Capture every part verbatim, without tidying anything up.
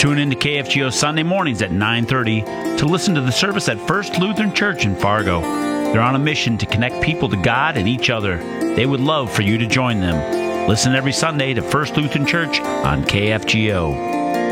Tune in to K F G O Sunday mornings at nine thirty to listen to the service at First Lutheran Church in Fargo. They're on a mission to connect people to God and each other. They would love for you to join them. Listen every Sunday to First Lutheran Church on K F G O.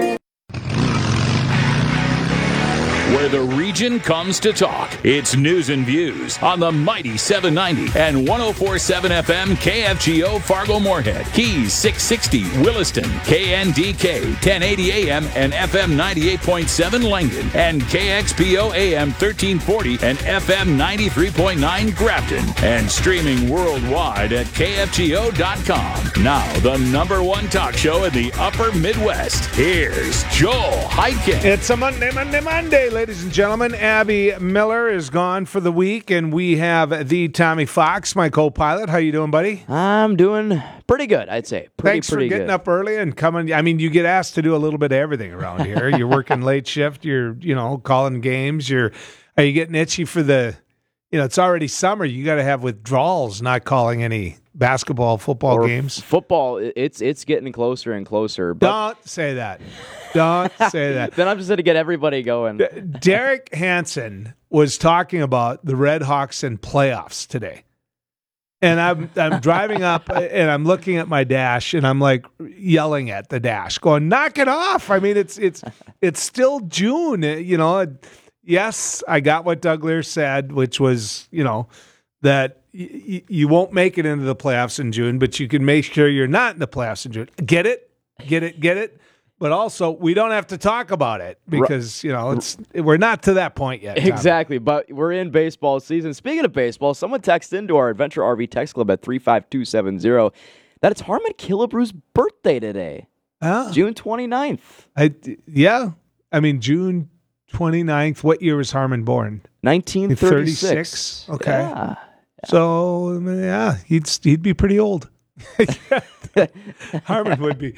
Where the region comes to talk. It's News and Views on the mighty seven ninety and one oh four point seven F M K F G O Fargo Moorhead, Keys six sixty Williston, K N D K ten eighty A M and F M ninety-eight point seven Langdon, and K X P O A M thirteen forty and F M ninety-three point nine Grafton, and streaming worldwide at K F G O dot com. Now, the number one talk show in the upper Midwest. Here's Joel Heitken. It's a Monday, Monday, Monday, ladies and gentlemen. Abby Miller is gone for the week, and we have the Tommy Fox, my co-pilot. How you doing, buddy? I'm doing pretty good, I'd say. Pretty, Thanks pretty for getting good. up early and coming. I mean, you get asked to do a little bit of everything around here. You're working late shift. You're, you know, calling games. You're, are you getting itchy for the, you know, it's already summer. You got to have withdrawals not calling any basketball, football or games. Football, it's it's getting closer and closer. But Don't say that. Don't say that. Then I'm just going to get everybody going. Derek Hansen was talking about the Red Hawks and playoffs today. And I'm I'm driving up and I'm looking at my dash and I'm like yelling at the dash, going, knock it off. I mean, it's it's it's still June, you know. Yes, I got what Doug Lear said, which was, you know, that y- you won't make it into the playoffs in June, but you can make sure you're not in the playoffs in June. Get it? Get it? Get it? But also, we don't have to talk about it because, you know, it's we're not to that point yet. Tom. Exactly, but we're in baseball season. Speaking of baseball, someone texted into our Adventure R V text club at three five two seven zero that it's Harmon Killebrew's birthday today, Oh. June twenty-ninth. I, yeah. I mean, June twenty-ninth. What year was Harmon born? nineteen thirty-six. Okay. Yeah. So, yeah, he'd, he'd be pretty old. Harmon would be.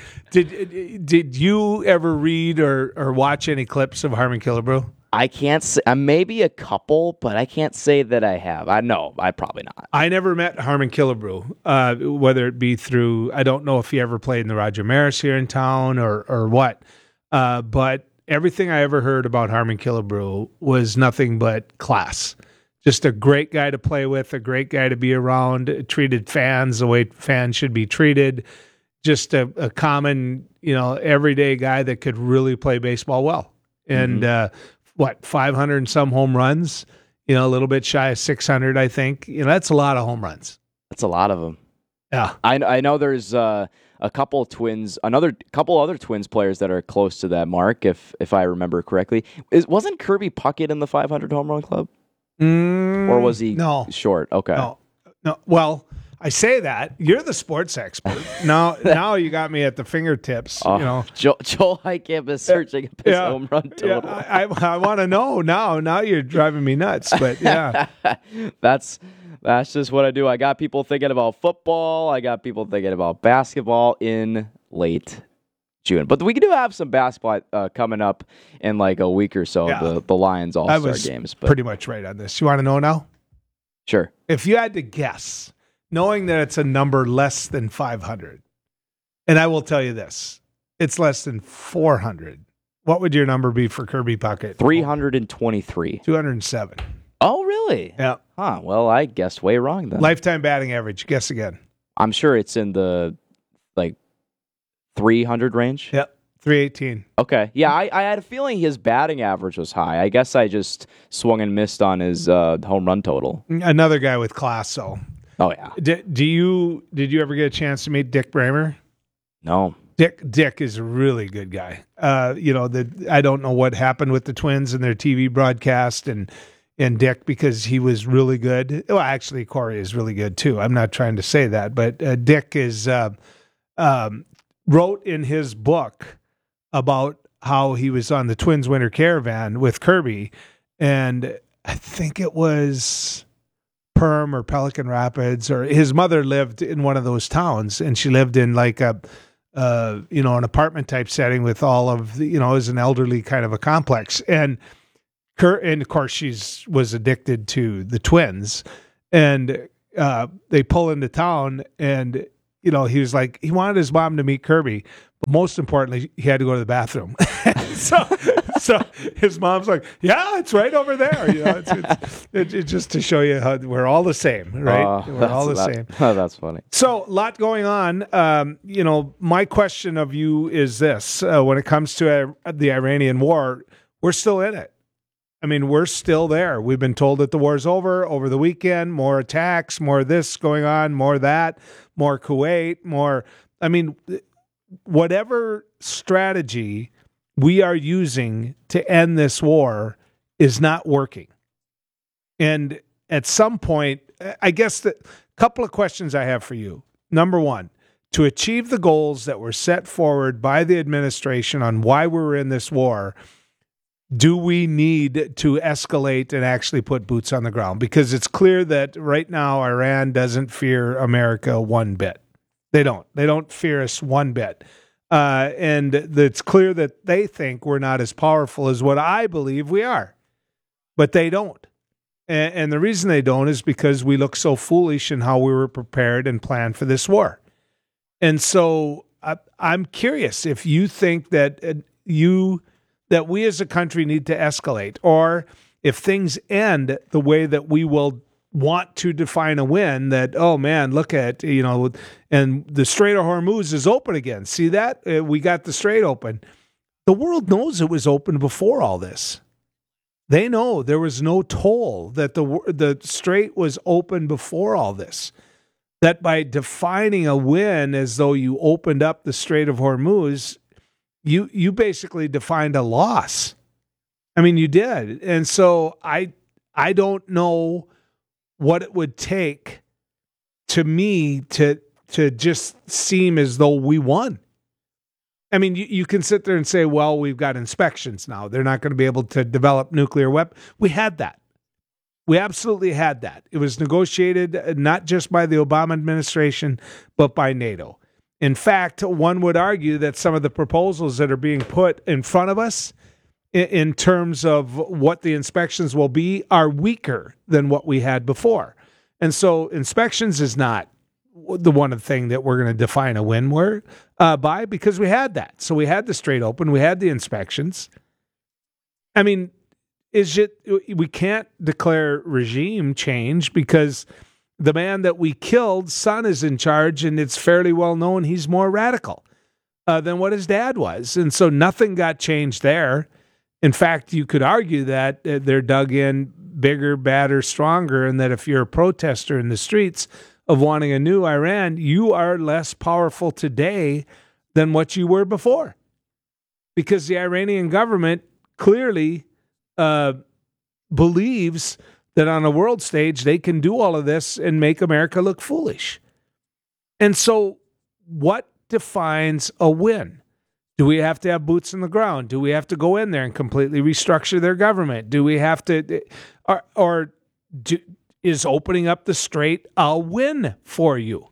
Did did you ever read or, or watch any clips of Harmon Killebrew? I can't say, uh, maybe a couple, but I can't say that I have. I know, I probably not. I never met Harmon Killebrew, uh, whether it be through, I don't know if he ever played in the Roger Maris here in town or, or what, uh, but everything I ever heard about Harmon Killebrew was nothing but class. Just a great guy to play with, a great guy to be around, treated fans the way fans should be treated. Just a, a common, you know, everyday guy that could really play baseball well. And mm-hmm. uh, what, five hundred and some home runs, you know, a little bit shy of six hundred, I think. You know, that's a lot of home runs. That's a lot of them. Yeah. I, I know there's uh, a couple of twins, another couple other Twins players that are close to that mark, if if I remember correctly. Is, wasn't Kirby Puckett in the five hundred home run club? Mm, or was he no. short? Okay. No. No. Well, I say that. You're the sports expert. now now you got me at the fingertips. Oh, you know. Joel, Joel Heitkamp is searching up his yeah, home run total. Yeah, I, I, I want to know now. Now you're driving me nuts. But yeah. that's that's just what I do. I got people thinking about football. I got people thinking about basketball in late June. But we do have some basketball uh, coming up in like a week or so, yeah. the, the Lions All-Star games. But pretty much right on this. You want to know now? Sure. If you had to guess, knowing that it's a number less than five hundred, and I will tell you this, it's less than four hundred, what would your number be for Kirby Puckett? three hundred twenty-three. two hundred seven. Oh, really? Yeah. Huh. Well, I guessed way wrong then. Lifetime batting average. Guess again. I'm sure it's in the, like, three hundred range? Yep, three eighteen. Okay. Yeah, I, I had a feeling his batting average was high. I guess I just swung and missed on his uh, home run total. Another guy with class, so. Oh, yeah. D- do you Did you ever get a chance to meet Dick Bramer? No. Dick Dick is a really good guy. Uh, you know, the, I don't know what happened with the Twins and their T V broadcast and, and Dick, because he was really good. Well, actually, Corey is really good, too. I'm not trying to say that, but uh, Dick is... Uh, um, wrote in his book about how he was on the Twins Winter Caravan with Kirby, and I think it was Perm or Pelican Rapids, or his mother lived in one of those towns, and she lived in like a, uh, you know, an apartment type setting with all of the, you know, as an elderly kind of a complex, and Kurt, and of course she's was addicted to the Twins, and uh, they pull into town and you know, he was like, he wanted his mom to meet Kirby, but most importantly, he had to go to the bathroom. so, so his mom's like, yeah, it's right over there. You know, it's, it's, it's, it's just to show you how we're all the same, right? Uh, we're all the that, same. Oh, that's funny. So, a lot going on. Um, you know, my question of you is this: uh, when it comes to uh, the Iranian war, we're still in it. I mean, we're still there. We've been told that the war's over over the weekend, more attacks, more this going on, more that, more Kuwait, more. I mean, whatever strategy we are using to end this war is not working. And at some point, I guess the couple of questions I have for you. Number one, to achieve the goals that were set forward by the administration on why we were in this war, do we need to escalate and actually put boots on the ground? Because it's clear that right now Iran doesn't fear America one bit. They don't. They don't fear us one bit. Uh, and it's clear that they think we're not as powerful as what I believe we are. But they don't. And, and the reason they don't is because we look so foolish in how we were prepared and planned for this war. And so I, I'm curious if you think that uh, you... that we as a country need to escalate, or if things end the way that we will want to define a win, that, oh man, look at, you know, and the Strait of Hormuz is open again. See that? Uh, we got the strait open. The world knows it was open before all this. They know there was no toll, that the the strait was open before all this. That by defining a win as though you opened up the Strait of Hormuz, You you basically defined a loss. I mean, you did. And so I I don't know what it would take to me to to just seem as though we won. I mean, you, you can sit there and say, well, we've got inspections now. They're not going to be able to develop nuclear weapons. We had that. We absolutely had that. It was negotiated not just by the Obama administration, but by NATO. In fact, one would argue that some of the proposals that are being put in front of us in, in terms of what the inspections will be are weaker than what we had before. And so inspections is not the one thing that we're going to define a win word, uh, by, because we had that. So we had the Strait open, we had the inspections. I mean, is it, we can't declare regime change because the man that we killed, son, is in charge, and it's fairly well known he's more radical uh, than what his dad was. And so nothing got changed there. In fact, you could argue that uh, they're dug in bigger, badder, stronger, and that if you're a protester in the streets of wanting a new Iran, you are less powerful today than what you were before. Because the Iranian government clearly uh, believes that on a world stage, they can do all of this and make America look foolish. And so what defines a win? Do we have to have boots on the ground? Do we have to go in there and completely restructure their government? Do we have to, or, or do, is opening up the strait a win for you?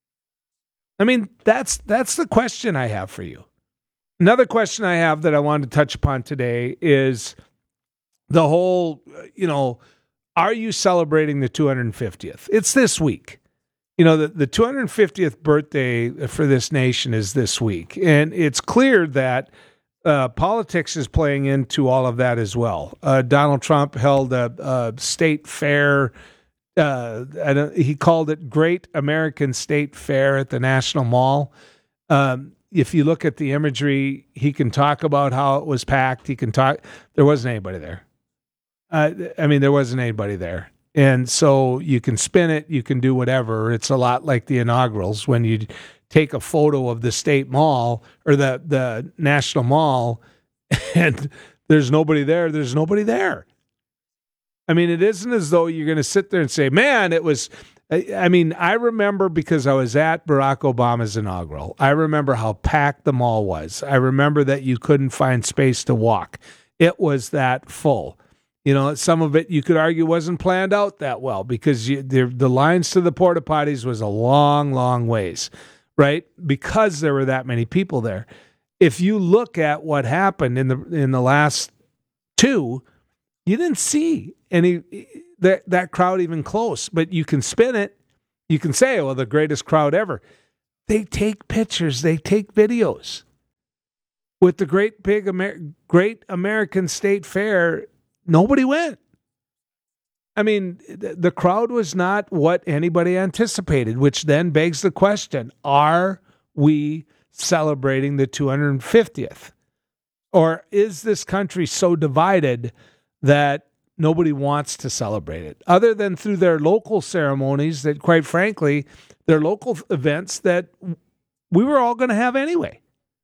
I mean, that's that's the question I have for you. Another question I have that I wanted to touch upon today is the whole, you know, are you celebrating the two hundred fiftieth? It's this week. You know, the, the two hundred fiftieth birthday for this nation is this week. And it's clear that uh, politics is playing into all of that as well. Uh, Donald Trump held a, a state fair. Uh, and he called it Great American State Fair at the National Mall. Um, if you look at the imagery, he can talk about how it was packed. He can talk. There wasn't anybody there. Uh, I mean, there wasn't anybody there. And so you can spin it, you can do whatever. It's a lot like the inaugurals when you take a photo of the state mall or the, the National Mall and there's nobody there, there's nobody there. I mean, it isn't as though you're going to sit there and say, man, it was, I, I mean, I remember because I was at Barack Obama's inaugural. I remember how packed the mall was. I remember that you couldn't find space to walk. It was that full. You know, some of it you could argue wasn't planned out that well because you, the, the lines to the porta potties was a long, long ways, right? Because there were that many people there. If you look at what happened in the in the last two, you didn't see any that that crowd even close. But you can spin it. You can say, well, the greatest crowd ever. They take pictures. They take videos. With the great big Amer- Great American State Fair, nobody went. I mean, th- the crowd was not what anybody anticipated, which then begs the question, are we celebrating the two hundred fiftieth? Or is this country so divided that nobody wants to celebrate it, other than through their local ceremonies that, quite frankly, they're local events that we were all going to have anyway?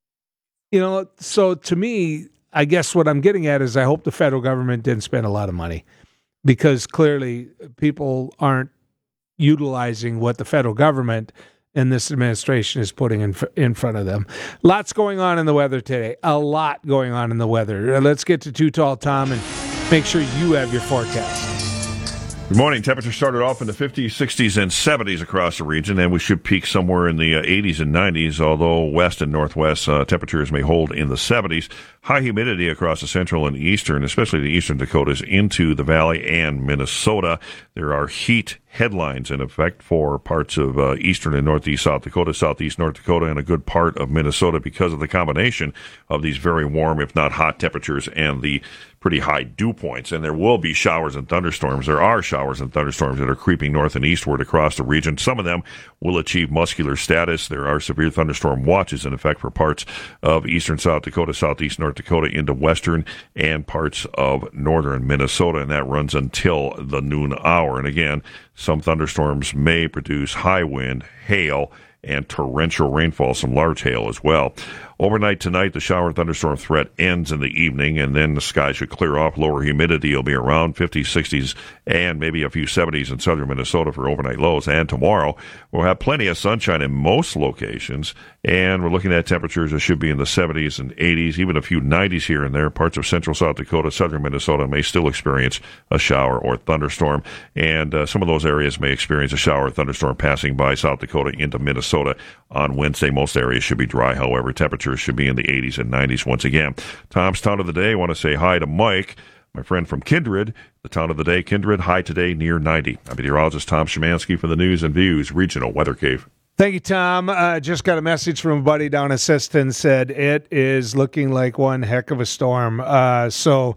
You know, so to me, I guess what I'm getting at is I hope the federal government didn't spend a lot of money, because clearly people aren't utilizing what the federal government and this administration is putting in in front of them. Lots going on in the weather today. A lot going on in the weather. Let's get to Too Tall Tom and make sure you have your forecast. Good morning. Temperature started off in the fifties, sixties, and seventies across the region, and we should peak somewhere in the uh, eighties and nineties, although west and northwest uh, temperatures may hold in the seventies. High humidity across the central and eastern, especially the eastern Dakotas, into the valley and Minnesota. There are heat headlines in effect for parts of uh, eastern and northeast South Dakota, southeast North Dakota, and a good part of Minnesota because of the combination of these very warm, if not hot temperatures and the pretty high dew points. And there will be showers and thunderstorms. There are showers and thunderstorms that are creeping north and eastward across the region. Some of them will achieve muscular status. There are severe thunderstorm watches in effect for parts of eastern South Dakota, southeast North Dakota, into western and parts of northern Minnesota, and that runs until the noon hour. And again, some thunderstorms may produce high wind, hail, and torrential rainfall, some large hail as well. Overnight tonight, the shower and thunderstorm threat ends in the evening, and then the sky should clear off. Lower humidity will be around fifties, sixties, and maybe a few seventies in southern Minnesota for overnight lows. And tomorrow, we'll have plenty of sunshine in most locations, and we're looking at temperatures that should be in the seventies and eighties, even a few nineties here and there. Parts of central South Dakota, southern Minnesota may still experience a shower or thunderstorm, and uh, some of those areas may experience a shower or thunderstorm passing by South Dakota into Minnesota on Wednesday. Most areas should be dry, however. Temperatures should be in the eighties and nineties once again. Tom's Town of the Day. I want to say hi to Mike, my friend from Kindred. The Town of the Day, Kindred, high today near ninety. I'm meteorologist Tom Szymanski for the News and Views Regional Weather Cave. Thank you, Tom. Uh, just got a message from a buddy down at Siston, said it is looking like one heck of a storm. Uh, so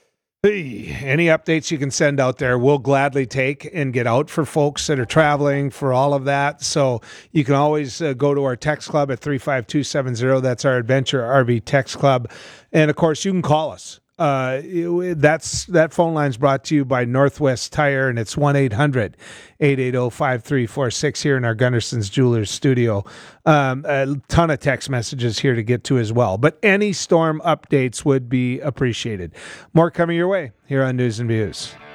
hey, any updates you can send out there, we'll gladly take and get out for folks that are traveling, for all of that. So you can always uh, go to our text club at three five two seven zero. That's our Adventure R V text club. And, of course, you can call us. Uh, that's that phone line's brought to you by Northwest Tire, and it's one eight hundred eight eight zero five three four six here in our Gunderson's Jewelers studio. Um, a ton of text messages here to get to as well. But any storm updates would be appreciated. More coming your way here on News and Views.